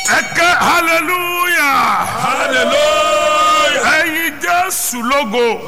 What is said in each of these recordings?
Ẹ̀kẹ́ hallelujah. Hallelujah. Ẹ̀yin Jésù lógo.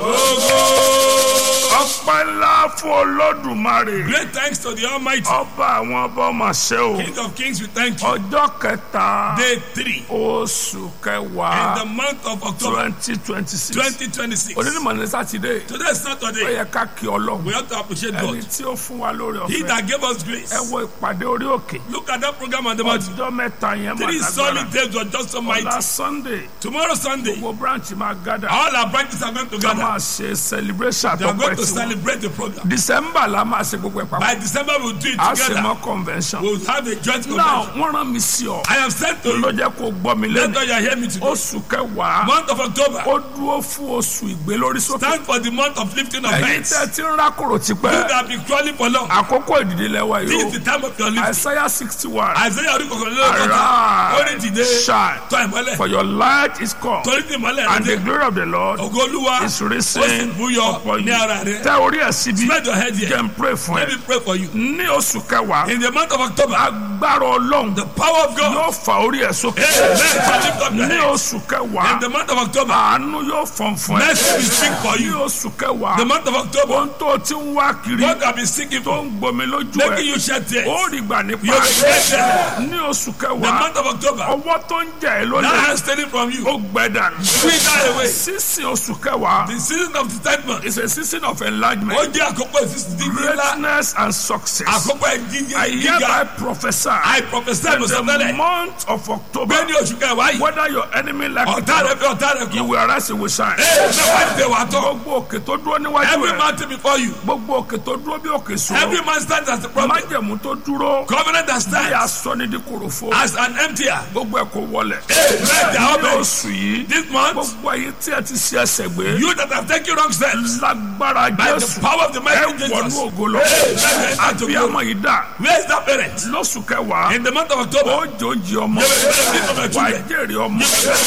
Ọpẹ́ ńlá fún Olódùmarè. Great thanks to the Almighty. Ọba àwọn ọba ọmọ ṣe o. King of Kings, we thank you. Ọjọ́ kẹta. Day 3 Oṣù in kẹwàá. the month of October 2026. 2026. Onímọ̀ ní Sátidé. Today is Ó Saturday. yẹ ká kí Ọlọ́run. We have to appreciate Ẹni God. tí ó fún wa lórí He ọ̀fẹ́. that gave us grace. Ẹ wo ìpàdé orí òkè. Look at that program on the mountain. Ọjọ́ mẹ́ta yẹn máa 3 lágbára. solid days were just so mighty. Ọ̀la Sunday. Tomorrow Sunday, Gbogbo branch máa gádà. all our branches are going to Ká gather. máa ṣe celebration They are going àtọ́pẹ́ to tiwọn. celebrate the program. December la máa ṣe gbogbo ẹ̀ papọ̀. By December, we'll do it A ṣe together. mọ́ convention. We'll have a joint Now convention. wọ́n rán mi sí ọ. I am sent to Ló you. jẹ́ kó gbọ́ mi Let lẹ́nu. God hear me today. Oṣù kẹwàá. Month of October, Ó dúró fún oṣù ìgbélórí sókè. stand for the month of lifting of Ẹ̀yin hands. tẹ́ ti ń rákòrò You tipẹ́. that have been crawling for long. Àkókò ìdìde lẹ́wà This is yìí the time of your o. lifting. Isaiah 61. Isaiah orí kòkòrò lórí kọta. Orí Arise, dìde. shine, Tọ́ ìmọ́lẹ̀. for your light is come, Torí tí ìmọ́lẹ̀ and the rẹ̀ dé. glory of the Lord Ògo Olúwa. is Ó sì risen búyọ upon ní you. ara rẹ̀. Tẹ orí ẹ̀ síbi. Spread your head here. Jẹ́ n pray fún Let ẹ. me pray for you. Ní oṣù kẹwàá, In the month of October, agbára Ọlọ́run the power of God. yóò fa orí ẹ̀ sókè. Amen. Shall lift up your Ní head. oṣù kẹwàá, In the month of October, àánú yóò fọ̀n fún ẹ. mercy will speak for Ní you. oṣù kẹwàá, The month of October, ohun tó ti ń wá kiri God have been seeking tó for, ń gbomi lójú making ẹ. you shed tears. Ó rí gbà nípa You will get there. ní oṣù The kẹwàá. month of October, Ọwọ́ tó ń jẹ ẹ́ that lónìí, hand stealing from you, ó gbẹ dànù. sweep that away. Sísìn oṣù kẹwàá The season of disappointment. is a season of Ó enlargement, jẹ́ àkókò ìsísí ńlá. greatness and success. Àkókò I ìdíje hereby gíga. prophesy I prophesy in to the somebody. month of October, Bẹ́ẹ̀ni oṣù kẹwàá yìí, whether your enemy like it ọ̀tá or rẹ̀ not, fẹ́ ọ̀tá rẹ̀ you kọ̀. will arise and will shine. Mẹ́wàá ti wà tọ̀. Gbogbo òkè tó dúró níwájú Every rẹ̀, mountain before you. gbogbo òkè tó dúró bí òkè Every sùúrù, man stands as a prophet. májẹ̀mú tó dúró Covenant that bí stands aṣọ ní di kòròfo, as an emptier. gbogbo ẹ̀ kò wọlẹ̀. Let the Ní open. oṣù yìí, This month, gbogbo ayé tí ẹ ti ṣe ẹsẹ̀ gbé, you that have taken wrong steps, lágbára by the Jésù, power of the ẹ mighty wọnú Jesus. ògo lọ. Let Àbí àmọ̀ yìí dà Where is that parent? lóṣù kẹwàá. In the month of October, Ó jòjì ọmọ, you will benefit from your wà á children. jèrè ọmọ.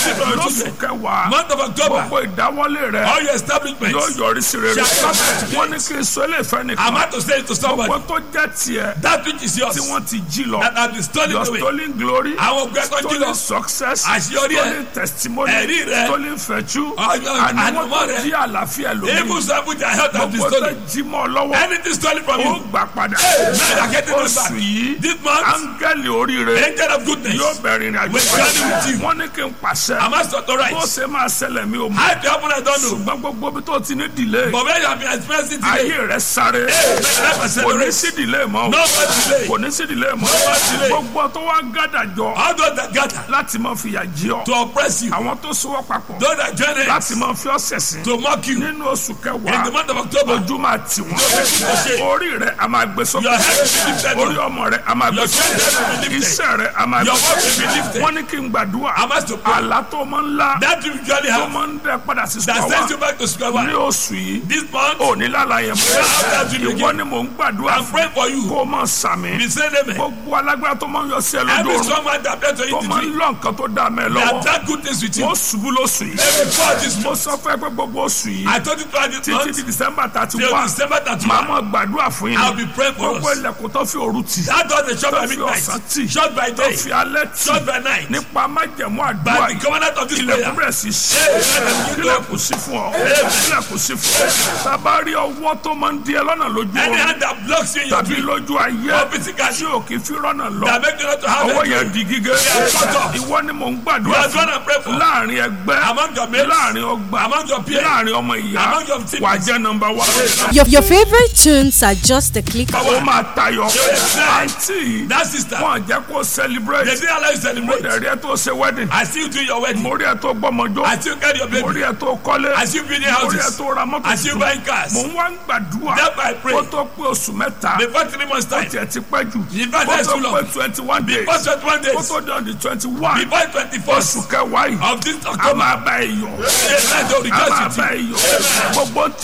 Lóṣù kẹwàá, Month of October, gbogbo ìdáwọ́lé rẹ̀ all your yóò establishments. yọrí sí rere. Shall come. Wọ́n ní kí n sọ ilé ìfẹ́ I'm nìkan. about to say it to somebody. Gbogbo tó jẹ́ tiẹ̀ That which is yours, tí wọ́n ti jí lọ. that have been stolen Your away. stolen glory, Àwọn ògbẹ́ tó jí stolen lọ. success, Àṣeyọrí ẹ̀. stolen testimony, Ẹ̀rí rẹ̀. stolen virtue, Ọjọ́ àní wọ́n ànàmọ́ tó rẹ̀. jí àlàáfíà lómi. Even some with their health have been Gbogbo tó stolen. jí mọ́ ọ lọ́wọ́, Anything stolen from ó you, gbà padà. men are getting them Oṣù back. yìí, This month, áńgẹ́lì oríire angel of goodness, yóò bẹ̀rẹ̀ ìrìn àjò will journey with you. Wọ́n ní kí n pàṣẹ. I must Bó authorize. ṣe máa ṣẹlẹ̀ mi ò mọ̀. How to happen, I don't know. Ṣùgbọ́n gbogbo bí tó ti ní delay, But where you have been experiencing today, ayé rẹ̀ sáré. let Kò us ní celebrate. sí delay mọ́. No more delay. Kò ní sí delay mọ́. more delay. Gbogbo tó wá gádà jọ All those that gather láti máa fìyà jí ọ. to oppress you, Àwọn tó sowọ́ papọ̀ those that join láti it máa fi ọ̀sẹ̀ sìn. to mock you, Nínú oṣù in the kẹwàá, month of October, ojú máa tì wọ́n. Orí rẹ̀ a máa gbé sókè. your head will be lifted Orí up. ọmọ rẹ̀ a máa gbé Your sókè. children will be lifted. Iṣẹ́ rẹ̀ a máa gbé Your work will sókè. be lifted. Wọ́n ní kí n gbàdúrà. I must to pray. Àlá tó máa ń lá That you usually tó have, máa ń dẹ padà sí that sùpàwà sends you back to square one. ní oṣù yìí. This month, Ò ní lálàyé After mọ́. you Ìwọ begin, ni mò ń gbàdúrà I'm praying for you. kó o máa sàmì. Be saying amen. Gbogbo alágbára tó máa ń yọ sí ẹ lójú Every oorun strong man that appears to you tó in máa the ń dream, lọ nǹkan tó dá mẹ́ they lọ́wọ́. have done good things with you. Wọ́n ṣubú lóṣù yìí. Every fall this Mo month, sọ fún ẹ pé gbogbo oṣù yìí I told you throughout this títí month, di December till 31 December màá 31, máa gbàdúrà fún yín. I'll be praying for Gbogbo us. ilẹ̀kùn tó fi òru tì. That was the shot by Tó fi midnight, ọ̀sán tì. shot by Tó day, fi alẹ́ tì. shot by night, Nípa májẹ̀mú àdúrà by the yìí. covenant of this Ilẹ̀kùn prayer. bẹ̀rẹ̀ sí ṣí. Ilẹ̀kùn sí fún ọ. Ilẹ̀kùn sí fún ọ. Tábà rí ọwọ́ tó máa ń di ẹ lọ́nà lójú Any oorun hand that blocks you in your tàbí dream, lójú ayé or physically, tí ò kì í fi rọ́nà lọ. that make you not to have Ọwọ́ it, yẹn di gígé. cut off. Ìwọ ni mò ń you gbàdúrà are fún. going to pray for. Láàrin ẹgbẹ́, Among your mates, láàrin ọgbà, among your peers, láàrin ọmọ ìyá, among your siblings. wà jẹ́ nọmba wá. Your favorite tunes are just a click Ó away. máa tayọ. Yes. Àǹtí That sister, wọn jẹ́ kó they celebrate. didn't allow you to Mo celebrate. dẹ̀ rí ẹ tó ṣe wedding. I see you do your wedding. Mo rí ẹ tó gbọ́mọjọ́. I see you carry your Mo baby. rí ẹ tó kọ́lé. I see you building Mo rí ẹ houses. tó ra mọ́tò I see you tuntun. buying cars. Mo ń wá ń gbàdúrà. Therefore I pray. Kó tó pé oṣù mẹ́ta. Before 3 months Ó time, tiẹ̀ ti pẹ́ jù. In fact, Kó that's tó too long. pé 21 days. before 21 Kó days, tó di on the 21. before 24th Oṣù kẹwàá yìí. of this A October, máa bá ẹ yọ̀. yes, I don't A rejoice máa with bá you. ẹ yọ̀. Gbogbo tí ò ṣeé ṣe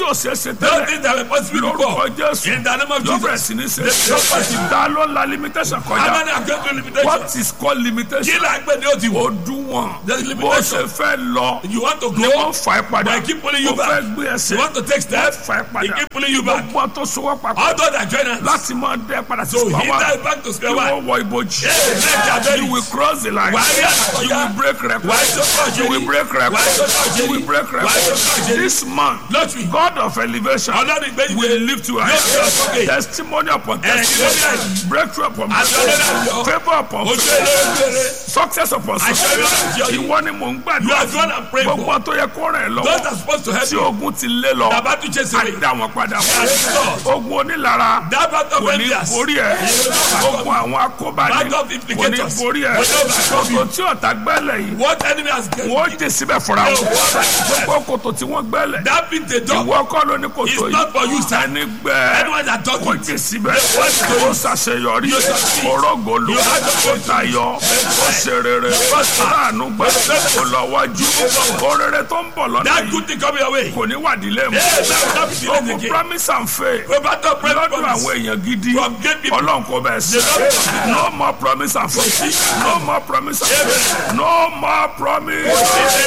ṣe Those tẹ́lẹ̀ things that were possible lórúkọ before. Jésù In the name of yóò bẹ̀rẹ̀ Jesus. sí ní ṣe. They become possible. Dá ló la limitation How kọjá. many have gone through limitation? What is called limitation? Kí la gbé ní òdì wò? Òdiwọ̀n There's bó limitation. ṣe fẹ́ lọ You want to ni grow? wọ́n fà ẹ́ padà. But I keep pulling you Ó back. fẹ́ gbé ẹsẹ̀. You want to take steps? Fà ẹ́ He padà. keep pulling you back. Gbogbo tó sowọ́ papọ̀ All those that join us. láti máa dẹ́ padà sí So he ìwà wa. died back to square Kí one. wọ́n wọ ibojì. Yeah, You will cross the line. Why are you- You will break Why records. so much? You will break Why so records. much? You will break Why so records. much? This month, Lọ́tùì. God of elevation Ọlọ́run ìgbẹ́yìí will lift you Yóò fi ọ̀sán high. gé. Testimony upon testimony. Testimony. Breakthrough upon Àti breakthrough. ọlọ́run. Favor upon Ojú favor. ẹlẹ́rìí. Success upon success. Àṣẹ Ìwọ ni mò ń You gbàdúrà are the one I'm praying gbogbo for. tó yẹ kó rẹ̀ Those lọ́wọ́ that are supposed to help tí you. ogun ti lé lọ Bàbá tún chase away. á dá wọn padà Yes, Lord. ogun onílara That battle kò of ní envious. borí ẹ ogun àwọn akóbáni Battle of kò ní implicators. borí ẹ Will not overcome you. ogun tí ọ̀tá gbẹ́lẹ̀ yìí What enemy has gained? wọ́n jẹ síbẹ̀ fúnra wọn gbogbo kòtò tí wọ́n gbẹ́lẹ̀ That been the dog. ìwọ kọ́ ló ní kòtò It's not for you, yìí sir. ẹni gbẹ́ Anyone that talk wọ́n it. jẹ síbẹ̀ ó ṣàṣeyọrí orógolo ó tayọ ó ṣe rere ó ṣàánú gbà ó lọ wájú orere tó ń bọ̀ lọ́nà That yìí good thing coming your way. kò ní wàdílé mu Yes, that will not be delayed ogun again. promise and faith We battle pray lọ́dún promise. àwọn èèyàn gidi From great people. ọlọ́run kò bẹ̀ sí no more promise and faith no more promise and faith no more promise.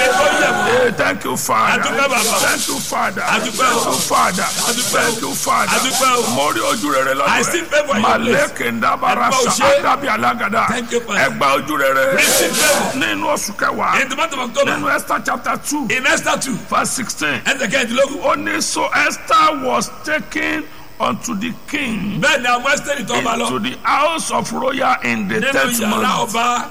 Hey, thank you, Father. Adúpẹ́ bàbá. Thank you, Father. Adúpẹ́ o. Thank you, Father. Adúpẹ́ o. Thank you, Father. Adúpẹ́ o. Mo rí ojú rere I lọ́dún still rẹ̀. pray for your place. Màlẹ́kẹ̀ ndabara Adúpẹ́ o sa ṣé. Adabi Alagada. Thank you, Father. Ẹgbà ojú rere Receive favor. nínú oṣù kẹwàá In the month of October. nínú Esther chapter 2 In Esther 2. verse 16. Ẹsẹ̀ kẹ́hìndínlógún. Ó ní so Esther was taken unto the king Bẹ́ẹ̀ ni àwọn Ẹ́sítérì tó ọba lọ. into the house of royal in the Nínú 10th yàrá month. ọba.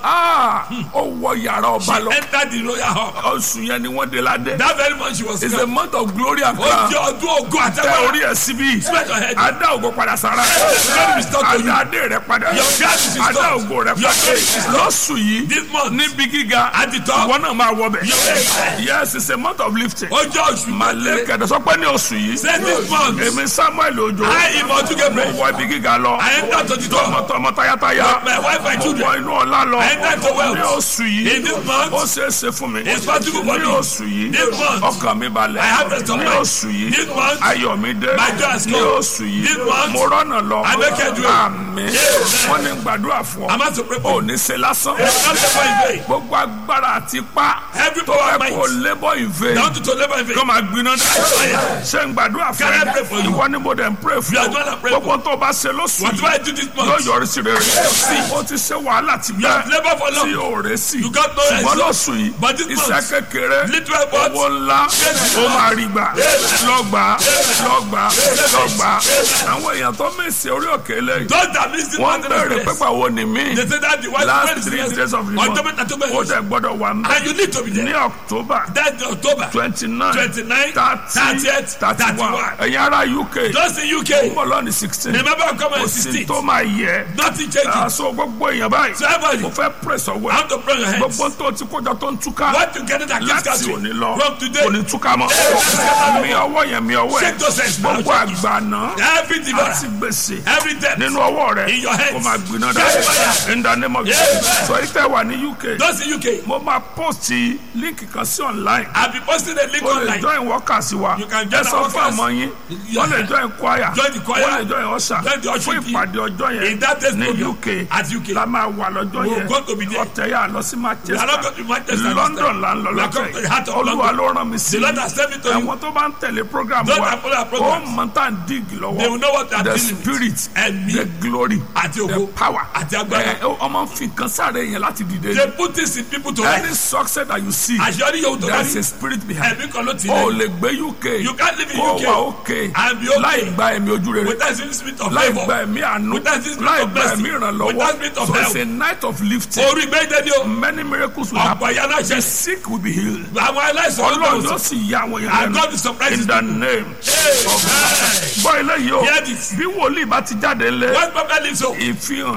Ó wọ yàrá ọba lọ. Enter the royal hall. Oṣù yẹn ni wọ́n dé ládé. That very month she was It's a crowned. month of glory and Ó crown. jẹ́ ọdún ògo Tẹ àtẹ́wọ́. orí ẹ̀ síbí. Spread your head. Adá ògo padà sára. God is talking to you. Adá adé rẹ̀ padà. Your God is Adá restored. ògo rẹ̀ Your padà. God is restored. Lọ́sù yìí This month. níbi gíga At the top. ìwọ náà máa wọ bẹ̀. Yes. Yes, it's a month of lifting. Ó jẹ́ oṣù Màlẹ́ kẹ̀dẹ̀ sọ pé ní oṣù yìí. Say this month. Èmi Samuel Ojo. I Ìmọ̀tún Mo Gabriel. wọ ibi gíga lọ. I enter to the door. Tọmọtọmọ tayátayá. My wife and Mo children. wọ inú ọlá lọ. I enter to wealth. Ní oṣù yìí. In this month. Ó ṣeé ṣe fún mi. It's possible for Ní me. oṣù yìí. This month. Ọkàn mi balẹ̀. I have rest of Ní mind. oṣù yìí. This month. Ayọ̀ mi dé. My joy has Ní come. oṣù yìí. This month. Mo rọ́nà lọ. I make it well. Àmín. Yes. Wọ́n ní gbàdúrà fún ọ. I'm about to pray for Ò you. ní ṣe lásán. It's not labor in vain. Gbogbo agbára àti ipá. Every Tó power fẹ́ of might. kó labour in vain. Down to labor in vain. Kó máa gbiná dá. Ṣé ń gbàdúrà fún Can I pray for you? Ìwọ ni mo dẹ̀ ń pray fún You are the one I pray for. Gbogbo tó bá ṣe lóṣù What do yìí. I do this Yóò month? yọrí sí rere. Ó ti ṣe wàhálà ti You have bẹ́ẹ̀. labored for Tí long. ò rẹ̀ sí. You got no Ṣùgbọ́n result. lóṣù yìí. But this Iṣẹ́ month. kékeré. Little effort. Owó ńlá. Ó máa rí gbà. Lọ́gbà. Lọ́gbà. Lọ́gbà. Àwọn èèyàn tó mèsì orí òkè lẹ́yìn. Those that miss the Wọ́n mountain of bẹ̀rẹ̀ grace. pẹ́pà wo ni mí. They say that the white Last man is 3 blessed. days of the October, month. October, Ó dẹ̀ gbọ́dọ̀ wà mí. and you need to be Ní there. October That's October 29, 29, 30, 30th, 31. Ẹ̀yin ará UK. just in UK. Bọ́lọ́ọ̀nì 16. Remember, I'm coming Kò on sí 16th. tó máa yẹ. Nothing changes. Aṣọ gbogbo èèyàn báyìí. So everybody, Mo fẹ́ press ọwọ́ I ẹ̀. have to pray your hands. Gbogbo tó ti kójọ tó ń túká. What together that keeps Láti gathering òní lọ. from today. Kò ní túká mọ́. Mi ọwọ́ yẹn mi ọwọ́ ẹ̀. Shake those hands now. Gbogbo àgbàná. Every devourer, Àti gbèsè. every debt, Nínú ọwọ́ rẹ̀. in your hands. Kò máa gbiná Yes, dá. fire. In the name of Yes. Jesus. Sọ yìí tẹ́ wà ní UK. those in UK. Mo máa post líǹkì kan sí online. I'll be posting a link O lè online. join workers wa. You can join Ẹ sọ our fún workers. àmọ́ yín. Yeah. Wọ́n lè join choir. Join the choir. Wọ́n lè join usher. Join the usher Fún team. ìpàdé ọjọ́ yẹn. In that day's Ní program. UK. At UK. La máa wà lọ́jọ́ We yẹn. are going to be there. Ọ̀tẹ̀ yà lọ sí We are not going Manchester. to Manchester. London là ń lọ We are going to the heart lọ́tẹ̀. of Olúwa London. ló rán mi sí. The Lord has sent me to you. Àwọn tó bá ń tẹ̀lé program Those wa. that follow our Ó programs. mọ̀ tá à ń dig lọ́wọ́. They will know what they are The dealing with. spirit. Ẹ̀mí. The glory. Àti The ògo. power. Àti agbára. Ọmọ fi nǹkan sáré yẹn láti dìde. They put this in people to Any rise. success that you see. Àṣeyọrí yóò tó There is a lórí. spirit behind. Ẹ̀mí kan ló ti O lẹ́yìn. lè gbé UK. You can't live in Kó UK wà okay. and be okay. Láì gba ẹ̀mí ojú rere. Without the spirit of Láì favour. gba ẹ̀mí àánú. Without the spirit Láì of gba blessing. ẹ̀mí ìrànlọ́wọ́. Without spirit of So it's help. a night of lifting. Orí gbẹ́dẹ́ ni o. Many miracles will Ọ̀pọ̀ happen. ìyá náà The ṣe. sick will be healed. Àwọn aláìsàn ló Ọlọ́run gbọ́dọ̀ yóò sọ. sì yá àwọn èèyàn And lẹ́nu. God is surprising In the name. Amen. Gbọ́ ilé yìí o. Hear this. Bí wòlíì bá ti jáde lé. When prophet lives so, Ìfihàn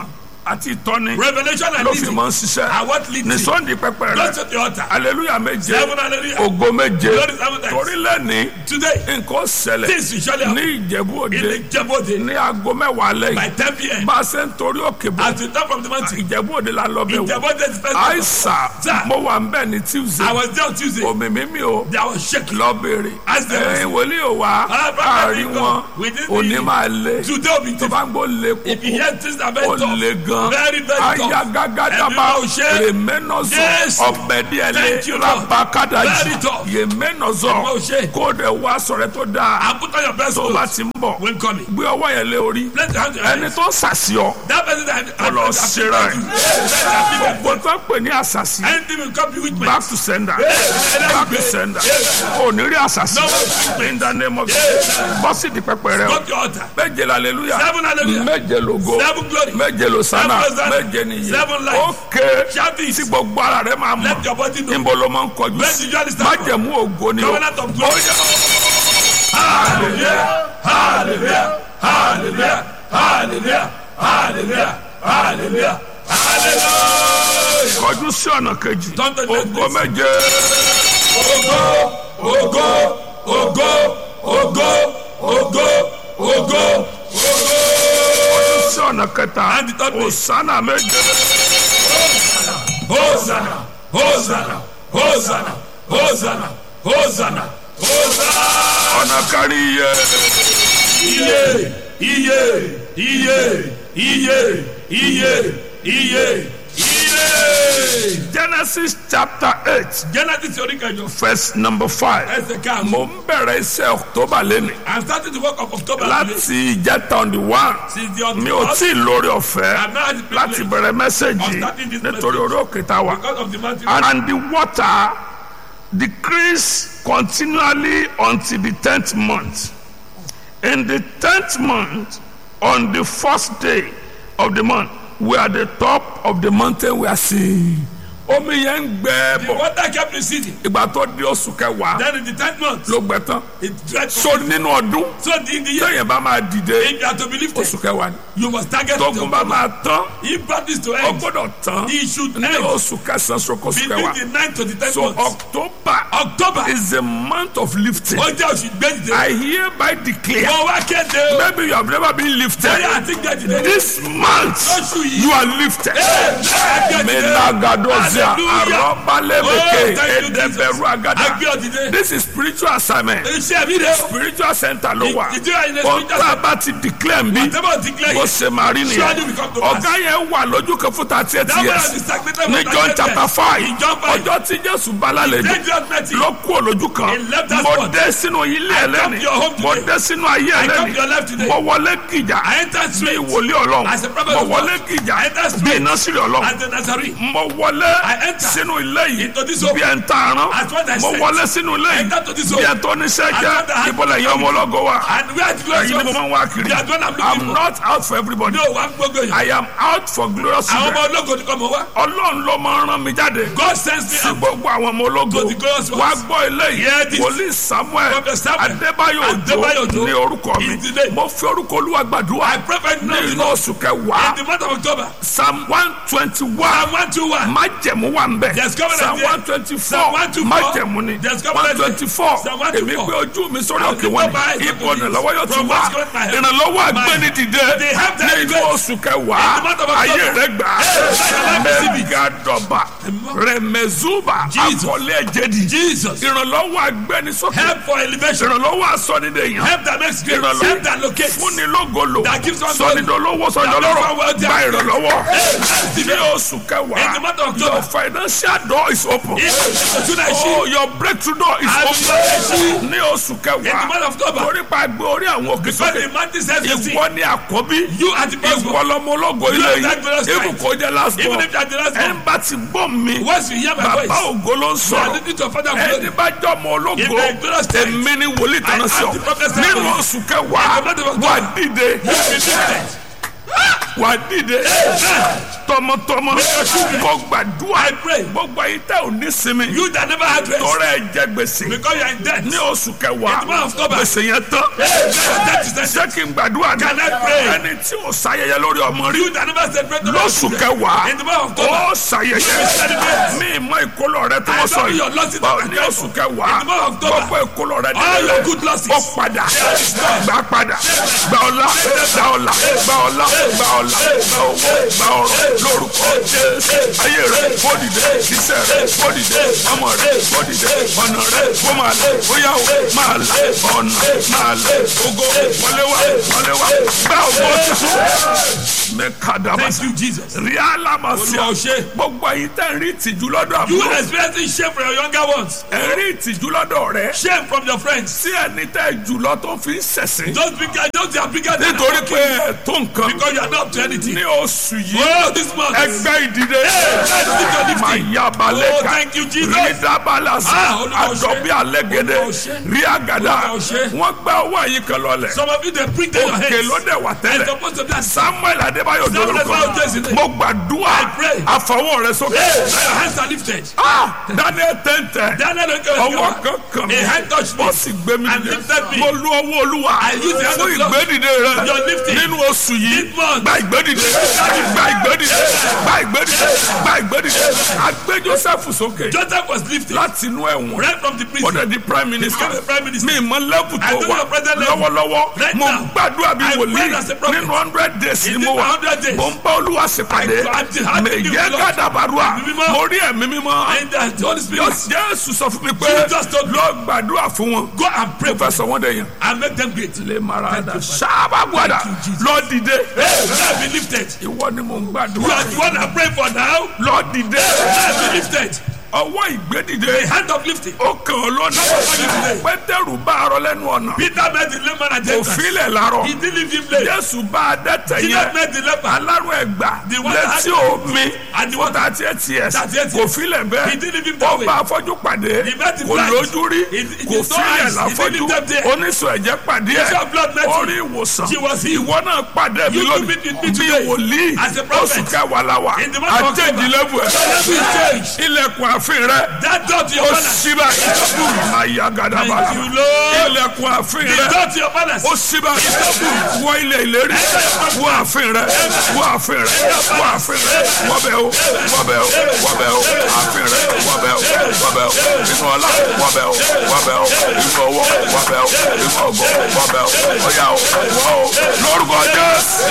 àti ìtọ́ni Revelation and ló fi leading mọ́ ń ṣiṣẹ́ are what leads ní you. sunday pẹpẹ Go rẹ to the altar. hallelujah méje 7 hallelujah. ògo méje Glory 7 times. torí lẹ́ni Today, nǹkan ṣẹlẹ̀ things will surely ní happen. ìjẹ̀bú òde In the Jebode, ní aago mẹ́wàá by lẹ́yìn 10 p.m. bá a ṣe ń torí òkè bọ̀ As we come from the mountain, ìjẹ̀bú òde la lọ bẹ̀ in wò Jebode is first. àìsà Sir. mo wà ń bẹ̀ ní tuesday I was there on Tuesday. omi mímí o There was shaking. lọ béèrè As they were- wòlíì ò wá àárín wọn We didn't òní need- máa lé Today will be tó bá different. ń gbó lé If you kókó hear things that are very ó tough, lé gan very, very tough. ayagadaba Everyone will share. rèménọ́sọ Yes. ọ̀bẹ̀díẹ̀lẹ̀ Thank you, Lord. rabakadaji Very tough. yèménọ́sọ Everyone will share. kó dẹ̀ wá sọ̀rẹ́ tó dáa and put on your best tó bá clothes ti ń bọ̀ when coming. gbé ọwọ́ yẹn lé orí Let the hand ẹni tó sàṣìọ that person that lọ ṣera ẹ̀. gbogbo tó ń pè ní àṣàṣì anything will come with me. back to sender back to sender ò ní rí àṣàṣì in the name of Jesus bọ́sì di pẹpẹ rẹ o Go to your altar. méje hallelujah 7 hallelujah. méje lógo 7 glory. méje losana 7 Hosanna. méje nìyí 7 life. ókè Shout this. tí gbogbo ara rẹ máa Let mọ̀ your body know. níbo ló máa ń kọjú Where sí did you understand? májẹ̀mú ògo ni o Covenant of glory. Hallelujah. Hallelujah. Hallelujah. Hallelujah. Hallelujah. Hallelujah. Hallelujah. kọjú sí ọ̀nà kejì Don't take that ògo place. méje Ogo, ogo, ogo, ogo, ogo, ogo. kọjú sí ọ̀nà kẹta And the third place. òsánà méje Hosanna, Hosanna, Hosanna, Hosanna, Hosanna, Hosanna. ọ̀nà kárí iye Iye, iye, iye, iye, iye, iye, iye. Genesis chapter 8 Genesis orí kẹjọ. verse number 5 Ẹsẹ̀ karùn-ún. mo ń bẹ̀rẹ̀ iṣẹ́ October lẹ́nu I'm starting the work of October. láti ìjẹta on the 1 Since the mi ò tí ì lórí ọ̀fẹ́ I've not had the láti privilege bẹ̀rẹ̀ mẹ́sẹ̀gì starting this nítorí orí òkè tá a wà. because of the mountain. And the water decreased continually until the 10th month. In the 10th month, on the first day of the month, we are at the top of the mountain we are seeing. Omi yẹn ń gbẹ The bọ̀. water kept receding. Ìgbà tó di oṣù kẹwàá Then in the 10th month, ló gbẹ tán. it dried. So nínú ọdún So in the year, téèyàn bá máa dìde if you are to believe oṣù this, kẹwàá ni. you must target Tógun bá máa tán, If brought this to ó end, gbọ́dọ̀ tán he should ní end oṣù kẹsàn-án sókè oṣù between kẹwàá. the 9th to the 10th So month. October is a month of lifting. Ó jẹ́ oṣù gbẹ́jìdé. I hereby declare, Wọ́n wá kéde o. maybe you have never been lifted. Bóyá àti gbẹ́jìdé. This month, Lóṣù yìí. you are lifted. Gbẹ́jìdé. Menagadozia, Hallelujah. Arobalebeke, Oh, thank you, Edeberu Agada. Agbé ọ̀dìdé. This is spiritual assignment. Iṣẹ́ mi rẹ̀. Spiritual center ló wà. Ìdíra ilé Ohun spiritual tá a bá ti declare bí Whatever declare bó it, ṣe máa rí surely will nìyẹn. come to pass. Ọ̀gá yẹn wà lójú kan fún 38 That man years. is stagnated Ní for John 38 chapter years. 5, In John 5, ọjọ́ tí Jésù bá lálejò dangerous medicine. ló kú olójú kan. He left that Mo spot. dé sínú ilé I come ẹlẹ́ni. to your home Mo today. dé sínú ayé I come to your ẹlẹ́ni. life today. Mo wọlé kìjà. I entered Bí straight ìwòlé Ọlọ́run. as a prophet Mo of God. wọlé kìjà. I entered Bí straight iná sílẹ̀ Ọlọ́run. as a Nazarene. Mo wọlé I enter sínú ilé yìí into this home bí ẹ̀ ń ta àrán. as what I Mo said. wọlé sínú ilé I yìí enter to this bí home ẹ̀ tó níṣẹ́ as jẹ́ what I had. ìbọ̀lẹ̀ yẹn ọmọ ológo wa. And where are the glorious Ẹ̀yin ni mo ones? máa ń wá kiri. They are the one I'm looking I'm for. not out for everybody. No, wà á gbogbo èèyàn. I am out for glorious Àwọn ọmọ children. ológo ni kò mọ̀ wá. Ọlọ́run ló máa ń rán mi jáde. God sends me Sí out. gbogbo àwọn ọmọ ológo. To the glorious ones. Wá gbọ́ eléyìí. Hear this. Wòlíì Samuel Prophet Samuel Adébáyọ̀ Adébáyọ̀ Òjó Òjó ní orúkọ mi. is the name. Mo fi orúkọ Olúwa gbàdúrà. I pray Ní now inú to know. oṣù kẹwàá. In the month of October, Psalm 121. Psalm 121. Májẹ̀mú wà ń bẹ̀. There's covenant Psalm there. 124. Psalm 124. Májẹ̀mú ni. There's covenant there. 124. Psalm 124. Èmi gbé ojú mi sórí I'll òkè lift wọn up my eyes ni. unto Ibo thee. ìrànlọ́wọ́ yóò ti From wá. whence cometh my help? Ìrànlọ́wọ́ My- agbẹ́ni dìde. They have that Ní inú grace. oṣù kẹwàá. In the month of October. Ayé rẹ̀ gbà. Hey, Mẹ́gàdọ̀bà. Rẹ̀mẹ̀zúbà. Jesus. Akọ̀lé ẹ̀jẹ̀dì. Jesus. Ìrànlọ́wọ́ agbẹ́ni sókè. Help for elevation. Ìrànlọ́wọ́ asọ́nidẹ̀yàn. Help that makes great. Ìrànlọ́wọ́. Help that locates. Fúnni lógolo. That gives one Sọ̀nidọ̀lọ́wọ́ sọ̀nidọ̀lọ́rọ̀. Gba ìrànlọ́wọ́. Ní oṣù In the kẹwàá. month of October. Your financial door is open. Oh, Oh, your breakthrough door is open. Ní oṣù in the month kẹwàá. of October, Torí pa gbé orí àwọn òkè because sókè. the mountain says you see, Ìwọ ni àkọ́bí. you are the first Ìwọ one. lọmọ ológo You ilé are that glorious yìí. light. Ibùkún jẹ́ last Even born. if you are the last one, Ẹn bá ti gbọ́ mi. once you hear my Bàbá voice, ògo ló ń you are sọ̀rọ̀. listening to Father Ẹni glory. bá jọ ọmọ ológo. If the glorious light, Èmi ni wòlíì tọ́nà sí I ọ. am the prophet Nínú Samuel. oṣù kẹwàá. In the month of October. Wà dìde. you will be lifted. Wà dìde. tọmọtọmọ mo gbàdúrà I pray. gbogbo ayé tẹ ò ní sinmi You that never had rest. tọrọ ẹ jẹ gbèsè Because you are in debt. ní oṣù kẹwàá In the month of October. gbèsè yẹn tán That is the ṣé kí n gbàdúrà ní Can I pray? ẹni tí ò sáyẹyẹ lórí ọmọ rí You that never celebrate lóṣù kẹwàá In the month of October. ó sáyẹyẹ celebrate. mi ìmọ̀ ìkólọ rẹ tó I wọ́n sọ saw your yìí losses báwo that ní are oṣù kẹwàá In the month of October. gbogbo ìkólọ rẹ All your good losses. ó padà gbà padà gbà ọlá gbà ọlá gbà ọlá gbà ọlá gbà owó gbà ọrọ̀ lórúkọ Jésù ayé rẹ fòdìdé iṣẹ́ rẹ fòdìdé ọmọ rẹ fòdìdé ọ̀nà rẹ kó máa lẹ bóyá o máa lẹ ọ̀nà máa lẹ ògo wọlé wá gbà ògo tuntun mẹ́kàdàbà Thank you, Jesus. ríálà máa ṣe Olúwa ó ṣe. gbogbo ayé tẹ̀ ń rí ìtìjú lọ́dọ̀ You àbúrò experiencing shame from your younger ones. ẹ̀ ń rí ìtìjú lọ́dọ̀ rẹ Shame from your friends. sí ẹni tẹ́ jùlọ tó fi ń ṣẹ̀sìn Those are bigger than nítorí pé ẹ̀ tó nǹkan because you are not up to anything. ní oṣù yìí Oh, this month. ẹgbẹ́ ìdìde let's lift your máa lifting. yá balẹ̀ Oh, ká thank you, Jesus. rí dábàlásì Olúwa ó ṣe. àdọ̀bí alẹ́gẹ̀dẹ̀ Olúwa ó ṣe. rí àgàdà Olúwa ó ṣe. wọ́n gbá owó ẹ̀yìn kan lọ́lẹ̀ Some of you they bring down your òkè heads. ló dẹ̀ wà And tẹ́lẹ̀ supposed to be as Samuel Adébáyọ̀ Samuel Adébáyọ̀ dorúkọ Jésù. mo gbàdúrà I pray. àfọwọ́ rẹ sókè your hands are lifted. Daniel tẹ́ntẹ́ Daniel ọwọ́ kan kàn mí A hand touched me. ó sì gbé mi And dìde lifted me. mo lu ọwọ́ Olúwa I use the hand fún of God. ìgbédìde rẹ Your lifting. nínú oṣù yìí This month. gba ìgbédìde gba ìgbédìde gba ìgbédìde gba ìgbédìde agbé Joseph sókè Joseph was lifted láti inú ẹ̀wọ̀n right from the prison. ọ̀dẹ̀ di prime minister Became a prime minister. mi ìmọ̀ lẹ́bù I tó know wà your present level. lọ́wọ́lọ́wọ́ Right mo now. gbàdúrà bí I wòlíì pray as a prophet. nínú 100 days ni In mo this wà 100 days. mo ń bá Olúwa ṣèpàdé I'm mẹ̀yẹ́ gàdàbàdúrà Ẹ̀mí mímọ́. mo rí ẹ̀mí mímọ́ And the Holy Spirit Jésù sọ fún mi pé Jesus told me. lọ gbàdúrà fún wọn go and pray mo for fẹ́ sọ wọ́n dẹ̀ yẹn and make them great. lè mara Thank dà you, Father. sábà gbàdà Thank you, Jesus. lọ dìde Hey, now be lifted. ìwọ ni mo ń You gbàdúrà are the one I pray for now. lọ dìde Now be lifted. ọwọ́ ìgbédìde Hand of lifting. ó kàn ọ́ lọ́nà Pétérù bá arọ lẹ́nu ọ̀nà Peter met the layman at the entrance. òfìlẹ̀ lárọ̀ He didn't leave him late. Jésù bá adẹ́tẹ̀ Jesus yẹn met the leper. alárò ẹgbà The one that létí had- omi And the one that 38 years 38 kò years. filẹ̀ He bẹ́ẹ̀ didn't leave him ó that way. bá afọ́jú pàdé He met the kò blind. lójú rí He kò saw filẹ̀ eyes. He láfọ́jú didn't leave them there. oníṣòwò ẹ̀jẹ̀ pàdé ẹ̀ Issue of blood met him. orí ìwòsàn She was healed. ìwọ náà pàdé mi You lónìí to meet with me bí today. wòlíì As a prophet. oṣù kẹwàá la wà In the month of October. àjẹjìlẹ́bù Your level is changed. ilẹ̀kùn àfin rẹ That door to your ó palace. ṣí báyìí máa yá gàdàbà Thank you, Lord. ilẹ̀kùn àfin The rẹ door to your palace. ó ṣí báyìí wọ ilẹ̀ ìlérí wọ àfin rẹ wọ àfin rẹ wọ àfin rẹ wọbẹ̀ o wọbẹ̀ o wọbẹ̀ o àfin rẹ wọbẹ̀ o wọbẹ̀ o inú ọlá wọbẹ̀ o wọbẹ̀ o inú ọwọ́ wọbẹ̀ o inú ọgọ́ wọbẹ̀ o ọ̀yà o wọ́ o lórúkọ Jésù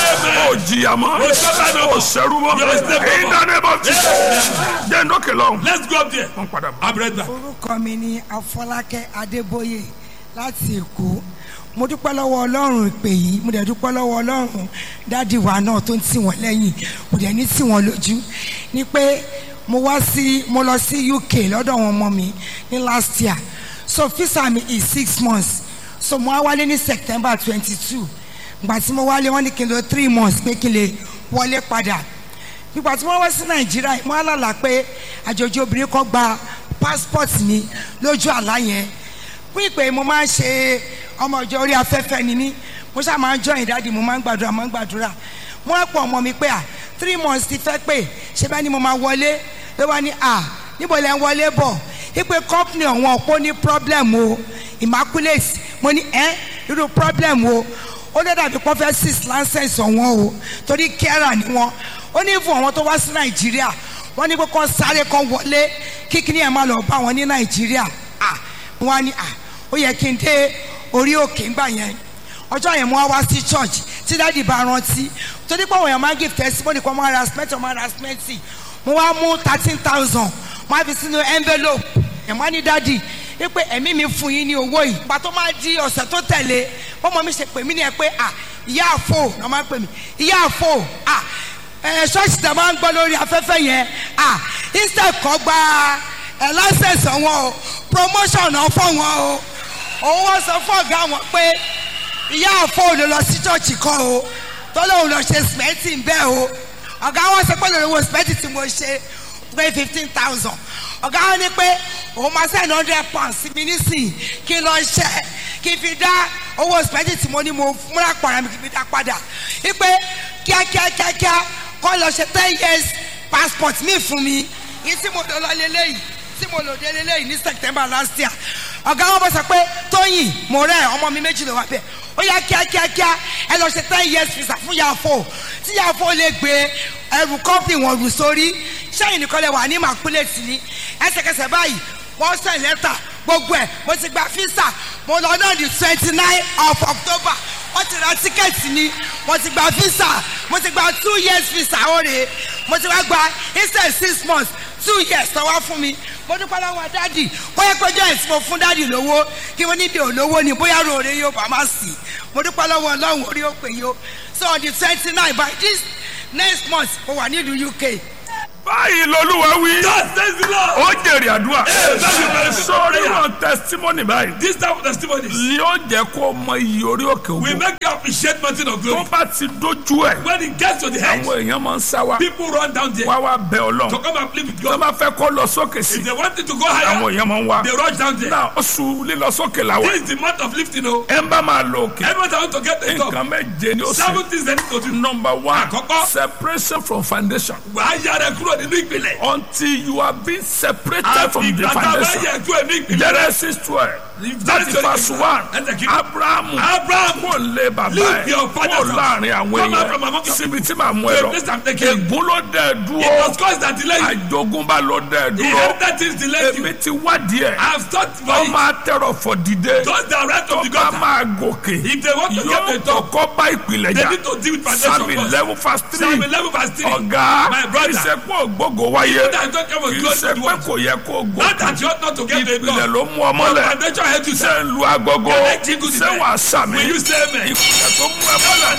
ó jìyà mọ́ ó ṣẹ́rú mọ́ ìdánimọ̀ tí jẹ́ ndókè lọ́hùn. Let's go up there. wọ́n padà bọ̀. I'm ready now. orúkọ mi ni Afọlákẹ́ Adébóyè láti Èkó. Mo dúpẹ́ lọ́wọ́ Ọlọ́run ìpè yìí, mo dẹ̀ dúpẹ́ lọ́wọ́ Ọlọ́run dádì wa náà tó ń tì wọ́n lẹ́yìn, mo dẹ̀ ní tì wọ́n lójú. Ní pé mo lọ sí UK lọ́dọ̀ àwọn ọmọ mi ní last year, so visa mi is 6 months, so mo wá wálé ní September 22. Ìgbà tí mo wálé wọ́n ní kí n lò 3 months pé kí n lè wọlé padà. Nígbà tí wọ́n wá sí Nàìjíríà mo wá lálàá pé àjòjì obìnrin kan gba passport mi lójú àlá yẹn. Fún ìpè mo máa ń ṣe ọmọ ìjọ orí afẹ́fẹ́ ni mí, mo ṣáà máa ń join dáàdi, mo máa ń gbàdúrà mo wá pọ̀ ọmọ mi pé 3 months ti fẹ́ pé ṣé bá ní mo máa wọlé ló wá ní níbo lẹ́ ń wọlé bọ̀ ìpè company ọ̀wọ́n ọ̀pọ̀ ní problem o Immaculate mo ní irú problem o ó lè dàbí kó fẹ́ 6 license ọ̀wọ́n o torí kẹ́rà ni wọ́n ó ní fún àwọn tó wá sí Nàìjíríà wọ́n ní pé kó sáré kan wọlé kíkiri ẹ̀ máa lọ bá wọn ní Nàìjíríà wọ́n á ní ó yẹ kí n dé orí òkè ńgbà yẹn ọjọ́ yẹn mo wá sí church tí dáàdi bá rántí torí pé àwọn èèyàn máa ń give testimony kan máa ra cement mo wá mú 13,000 mo á fi sínú envelope ẹ̀ máa ní dáàdi wípé ẹ̀mí mi fún yín ní owó yìí ìgbà tó máa di ọ̀sẹ̀ tó tẹ̀lé bọ́mọ mi ṣe pè mí ni ẹ pé ìyá àfò náà máa ń pè mí ìyá àfò ṣọ́ọ̀ṣì tẹ̀ máa ń gbọ́ lórí afẹ́fẹ́ yẹn instead kọ́ gba license wọn o promotion náà fọ́ wọn o òun wọ́n sọ fún ọ̀gá wọn pé ìyá àfọ ló lọ sí chọ́ọ̀chì kan o tó lóun lọ ṣe sìmẹ́ntì ń bẹ́ẹ̀ o ọ̀gá wọn sọ pé lórí owó sìmẹ́ntì tí mo ṣe pé 15,000 ọ̀gá wọn ní pé òun máa send £100 sí mi nísìnyí kí n lọ ṣe kí n fi dá owó sìmẹ́ntì tí mo ní mo múra pàrọ̀ mi kí n fi dá padà wípé kíákíá kọ́ lọ ṣe 10 years passport mi fún mi yìí tí mo lọ lélẹ́yìí tí mo lò dé lélẹ́yìí ní September last year ọ̀gá wọn bọ̀ sọ pé Tóyìn mo rẹ̀ ọmọ mi méjì ló wà bẹ́ẹ̀ ó yá kíákíákíá ẹ lọ ṣe 10 years visa fún yàfó tí yàfó lè gbé ẹrù company wọn rù sórí sẹ́yìn nìkan lè wà ní màkúlẹ̀tì ní ẹsẹ̀kẹsẹ̀ báyìí wọ́n send lẹ́tà gbogbo ẹ̀ mo ti gba visa mo lọ náà di 29 of October wọ́n ti ra tíkẹ́ẹ̀tì ni mo ti gba visa mo ti gba 2 years visa ọ̀rẹ́ mo ti wá gba instead 6 months 2 years tó wá fún mi mo dúpẹ́ lọ́wọ́ dádì ó yẹ péjọ ẹ̀ tí mo fún dádì lówó kí wọ́n níbi olówó ni bóyá ròore yóò bá má sí mo dúpẹ́ lọ́wọ́ Ọlọ́run orí ó pè yó so on the 29 by this next month mo wà nílùú UK. báyìí lolúwa wí. God says the Lord. ó jèrè àdúrà. that's the benefit. sórí wọn testimony báyìí. This type of testimonies ni ó jẹ́ kó mọ iye orí òkè will ògo. make you appreciate mountain of tó glory. bá ti dójú ẹ̀. When it gets to the head, àwọn èèyàn máa ń sá wa. people run down there wá wá bẹ to Ọlọ́run. come and play with tó God. bá fẹ́ kó lọ sókè sí. If they wanted to go higher, àwọn èèyàn máa ń wá. they rush down there. náà oṣù lílọ sókè la wà. This is the month of lifting. Oh, ẹ ń bá máa lọ òkè. everyone that want to get the top. nǹkan méje ni ó sì. 7 things they need to do. number one Àkọ́kọ́. separation from foundation. Wàá yára kúrò nínú ìpìlẹ̀. until you have been separated from the Ìgbà tá a bá foundation. yẹ kúrò ní ìpìlẹ̀. Genesis 12 láti verse 1 Abrahamu Abraham, kò lé bàbá leave ẹ̀ your father's kò house. láàrin àwọn Come out from èèyàn among your síbi tí màá mú ẹ The lọ place I'm taking you. ègún ló dẹ̀ It dúró was cause that delay. àjogúnbá ló dẹ̀ dúró Inheritance is delayed. èmi ti wádìí ẹ̀ I have thought for wọ́n it. máa tẹ̀rọ̀ fọ̀ dìde Those that right tó of the bá gutter, máa gòkè if they want to get yóò the top, kọ́kọ́ bá ìpìlẹ̀ they jà need to deal with foundation Psalm first. 11 verse 3 Psalm 11 verse 3. ọ̀gá My brother. ìṣẹ́pọ̀ ògbógo wáyé That don't come with kì í close ṣe to pé what. kò yẹ kó Not gòkè that you ought not to get the ìpìlẹ̀ top. ló mú ọmọ lẹ̀ Foundation help you, ṣe sir. ń lu agogo Can I jingle the ṣé bell? wàá sàmì Will you say amen? ìpìlẹ̀ tó mú ẹ mọ́lẹ̀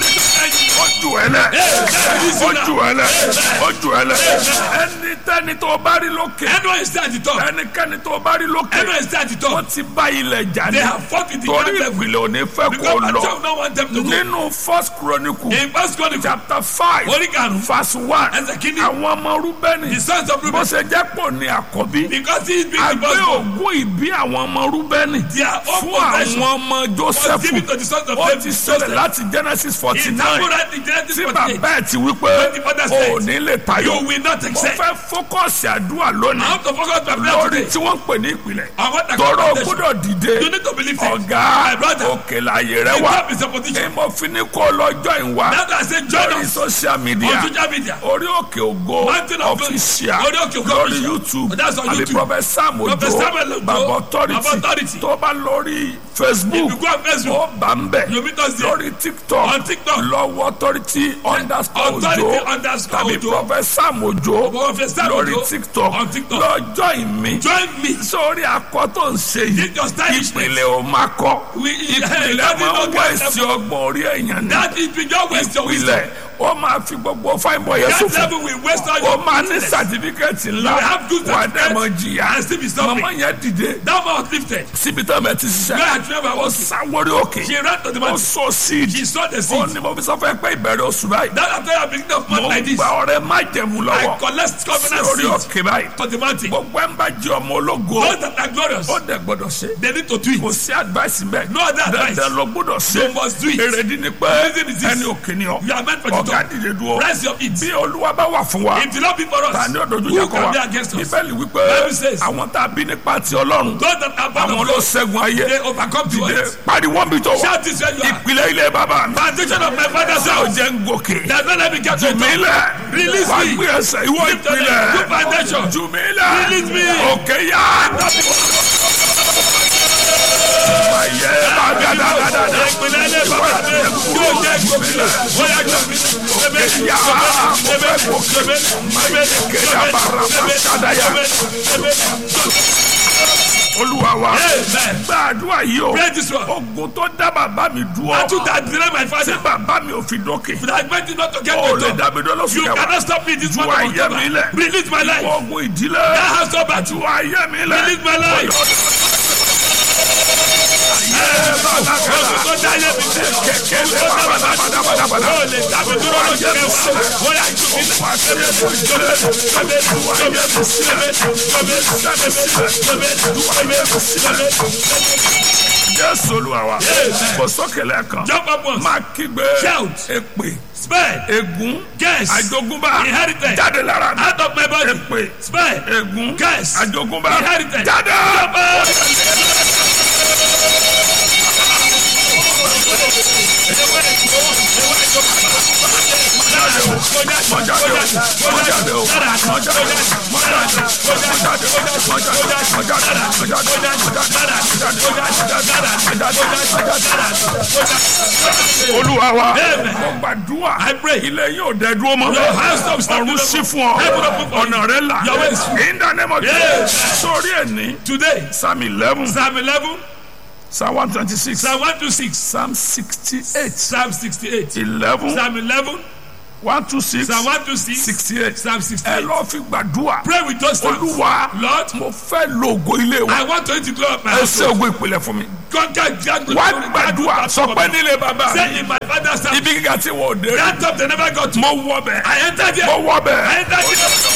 ojú ẹ lẹ̀ Amen. ojú ẹ lẹ̀ ojú ẹ lẹ̀ ẹnikẹ́ni tó bá rí lókè Anyone is at the top. ẹnikẹ́ni tó bá rí lókè Anyone is at the top. wọ́n ti bá ilẹ̀ jà ní They have fought with the torí ground level. ìpìlẹ̀ ò ní fẹ́ kó Because my lọ child don't want them to go. nínú First Chronicle In First Chronicle, chapter 5 Orí karùn-ún, verse 1 ẹsẹ̀ kìíní, àwọn ọmọ Rúbẹ́nì the sons of bó Reuben, ṣe jẹ́ pọ̀ ní àkọ́bí because he is being the àgbé firstborn, ògùn ìbí àwọn ọmọ Rúbẹ́nì their own fún àwọn possession ọmọ was Jósẹ́fù given to the sons of ó David. ti ṣẹlẹ̀ láti Genesis It's 49 accurate in Genesis tí 48. bàbá ẹ̀ ti wí pé When the father said, ò ní lè tayọ You will not mo accept. fẹ́ fókọ̀sì àdúrà I lónìí want to focus my prayer lórí today. tí wọ́n ń pè ní ìpìlẹ̀ I want to tọrọ foundation. gbọ́dọ̀ dìde You need to believe it. ọ̀gá My brother, òkè láàyè rẹ the wá top is a position. èmo fi ní kó lọ́jọ́ ìwà That's why I say join lórí us social media on social media. orí òkè ògo Mountain of Glory. official Orí Òkè Ògo lórí official. YouTube That's on àbí YouTube. Prophet Sam Prophet Samuel Ojo Ojo, Baba Baba Authority Authority. tó bá lórí Facebook If you go on Facebook, ó bá ń bẹ̀ you meet us there. lórí TikTok On TikTok. lọ́wọ́ Authority underscore Authority Ojo underscore tàbí Ojo. Prophet Sam Ojo Prophet Sam lórí Ojo TikTok on TikTok. lọ́jọ́ ìmí Join me. sórí akọ tó ń ṣe yìí Take your stylishness. ìpìlẹ̀ ò máa kọ́ That ìpìlẹ̀ is máa ń not wá God. èsì ọgbọ̀n orí ẹ̀yàn ní That is beyond waste your wisdom. ìpìlẹ̀ ó máa fi gbogbo fáìbọ̀ yẹn That sófin level will waste all ó your máa ní business. sàtífíkẹ́tì ńlá You have good wà á dẹ̀ mọ certificate jìyà and still be suffering. màmá yẹn dìde That man was lifted. síbi tó bẹ ti Where ṣiṣẹ́ had never ó walked. sáwórí òkè She ran to the ó mountain. sọ síìdì She saw the ó seed. ní mo fi sọ fẹ́ pé ìbẹ̀rẹ̀ oṣù báyìí That after your beginning of month mo like this, gba ọrẹ má jẹ̀mú I lọ́wọ́ collect covenant sórí seed òkè báyìí to the mountain. gbogbo ẹ̀ ń bá jẹ́ ọmọ ológo Those that are glorious, ó dẹ̀ gbọ́dọ̀ ṣe they need to do kò it. sí advice bẹ́ẹ̀ No other advice. dandan ló gbọ́dọ̀ ṣe You must do it. èrèdí ni pé The reason is this. ẹni òkè ni ọ You are meant for the ọ̀gá top. dìde dúró Rise your feet. bí olúwa bá wà fún wa If the Lord be for us, ta ni ó dojú who yẹ kọ can wa be against us? bíbélì wípé Bible says, àwọn tá a bí nípa ti ọlọ́run Those that are born àwọn of ló God, ṣẹ́gun ayé they overcome the dìde world. pariwo bí tó wà Shout this where you are. ìpìlẹ̀ ilẹ̀ bàbá mi Foundation of my father's ṣé o house. jẹ́ ń gòkè That don't let me get to the top. jùmílẹ̀ Release wà me. gbé ẹsẹ̀ ìwọ Lift your leg. ìpìlẹ̀ Good foundation. jùmílẹ̀ Release me. òkè yá ayé bá dáadáa Ìpínlẹ̀ ilé bàbá mi yóò jẹ́ gòkè. Bóyá gòkè. Ebe yá ebe ebe ebe olúwa wa Amen. gbàdúrà yìí o Pray this one. ogun tó dá bàbá mi dúró I took that delay my tí father. bàbá mi ò fi dókè I meant it not to get ó to lè the top. dàbí dọ́lọ́ You sùn kẹwàá cannot stop me this ju month of ayé mi October. lẹ̀ Release my life. ogun ìdílé That house of battle. ju ayé mi lẹ̀ Release my life. Ogun tó dá ayé mi lẹ̀. kẹ̀kẹ́ lé Ogun tó dá bàbá mi. padàbàdà Ó lè dàbí dúró lọ́jọ́ kẹwàá. Bóyá ìjọba Jésù Olúwa wa. Kò sókè lẹ́ẹ̀kan. Jump up once. Máa kígbe. Shout. Èpè. Spare. Ègún. Curse. Àjogúnbá. Inheritance. Jáde lára mi. Out of my body. Èpè. Spare. Ègún. Curse. Àjogúnbá. Inheritance. Jáde. Jump up. Olúwa wa. Amen. Mo gbàdúrà. I pray. Ilé yóò dẹ dúró mọ́. Your house stop Ọ̀run sí fún ọ. Heaven open for you. Ọ̀nà rẹ là. Your way is free. In the name of Yes. Jesus. Sórí ẹni. Today, Psalm 11. Psalm 11, Psalm 126. Psalm 126, Psalm 68. Psalm 68, 11. Psalm 11, 126. Psalm 126, 68. Psalm Ẹ 68. lọ fi gbàdúrà. Pray with those things. Olúwa. Lord, Mo fẹ́ lo ògo ilé wa. I want to to glory of my Ẹ ṣe household. ògo ìpìlẹ̀ fún mi. Conquer Jago. Wá gbàdúrà. Sọ pé nílé bàbá. Say in my father's house. Ibi gíga tí wọ́n ò dé. That top they never got to. Mo wọ bẹ̀. I entered here. Mo wọ bẹ̀. I entered here.